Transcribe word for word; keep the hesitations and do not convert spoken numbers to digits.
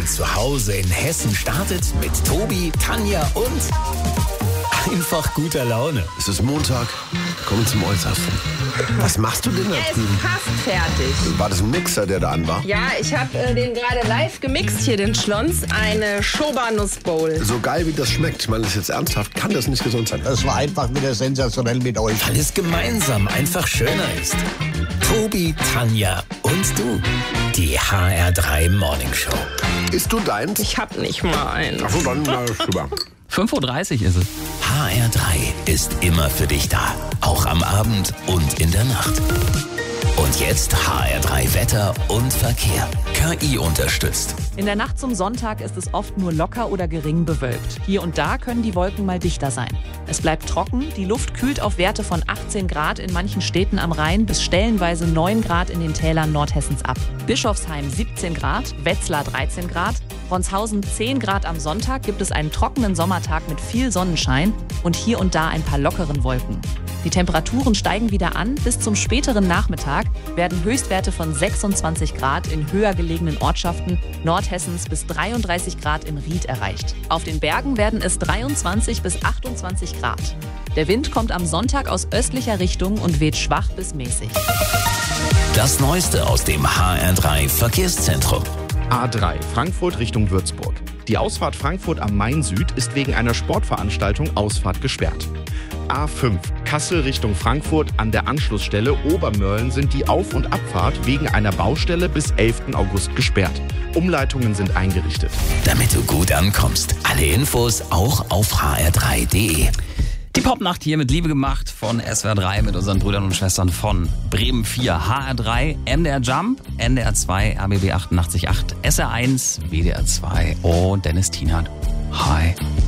Morgen zu Hause in Hessen startet mit Tobi, Tanja und einfach guter Laune. Es ist Montag, kommen zum Äußersten. Was machst du denn da Er ist drüben? fast fertig. War das ein Mixer, der da an war? Ja, ich habe äh, den gerade live gemixt hier, den Schlons. Eine Schobernuss-Bowl. So geil, wie das schmeckt, ich meine das ist jetzt ernsthaft, kann das nicht gesund sein. Das war einfach wieder sensationell mit euch. Weil es gemeinsam einfach schöner ist. Tobi, Tanja und du. Die H R drei Morning Show. Isst du deins? Ich hab nicht mal einen. Achso, dann na, super. fünf Uhr dreißig ist es. H R drei ist immer für dich da. Auch am Abend und in der Nacht. Und jetzt H R drei Wetter und Verkehr. K I unterstützt. In der Nacht zum Sonntag ist es oft nur locker oder gering bewölkt. Hier und da können die Wolken mal dichter sein. Es bleibt trocken, die Luft kühlt auf Werte von achtzehn Grad in manchen Städten am Rhein bis stellenweise neun Grad in den Tälern Nordhessens ab. Bischofsheim siebzehn Grad, Wetzlar dreizehn Grad, Ronshausen zehn Grad am Sonntag gibt es einen trockenen Sommertag mit viel Sonnenschein und hier und da ein paar lockeren Wolken. Die Temperaturen steigen wieder an. Bis zum späteren Nachmittag werden Höchstwerte von sechsundzwanzig Grad in höher gelegenen Ortschaften Nordhessens bis dreiunddreißig Grad in Ried erreicht. Auf den Bergen werden es dreiundzwanzig bis achtundzwanzig Grad. Der Wind kommt am Sonntag aus östlicher Richtung und weht schwach bis mäßig. Das Neueste aus dem H R drei Verkehrszentrum. A drei, Frankfurt Richtung Würzburg. Die Ausfahrt Frankfurt am Main Süd ist wegen einer Sportveranstaltung Ausfahrt gesperrt. A fünf, Kassel Richtung Frankfurt an der Anschlussstelle Obermörlen sind die Auf- und Abfahrt wegen einer Baustelle bis elften August gesperrt. Umleitungen sind eingerichtet. Damit du gut ankommst. Alle Infos auch auf h r drei punkt d e. Die Popnacht hier mit Liebe gemacht von S W R drei mit unseren Brüdern und Schwestern von Bremen vier, H R drei, M D R Jump, N D R zwei, R B B achtundachtzig Komma acht, S R eins, W D R zwei und Dennis Tienert. Hi.